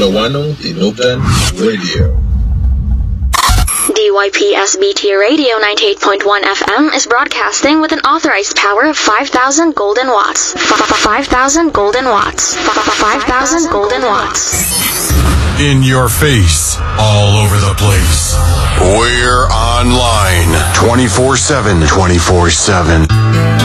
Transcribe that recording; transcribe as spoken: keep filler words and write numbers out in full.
Wano Inugan Radio. D Y P S B T Radio ninety-eight point one F M is broadcasting with an authorized power of five thousand golden watts. five thousand golden watts. five thousand golden watts. In your face, all over the place. We're online twenty-four seven. twenty-four seven.